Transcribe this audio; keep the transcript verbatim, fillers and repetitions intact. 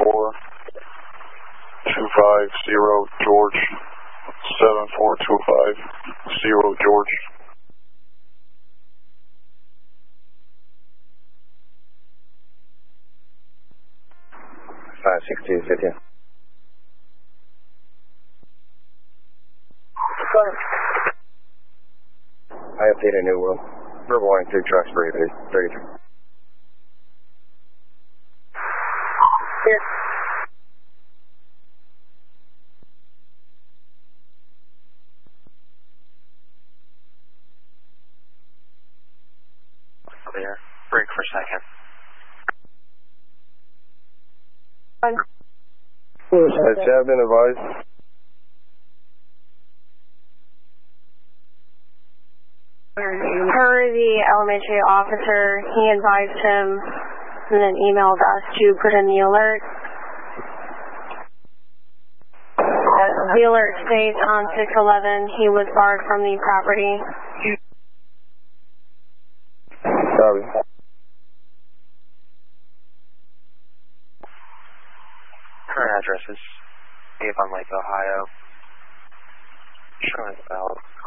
four two five zero George. seven four two five zero George. five six two fifty. I update a New World. Verbal warning, two trucks for thirty-three. Here. Clear. Break for a second. Has Chad been advised? Per the elementary officer, he advised him and then emailed us to put in the alert. The alert states on six eleven he was barred from the property. Copy. Current address is Avon Lake, Ohio. Showing about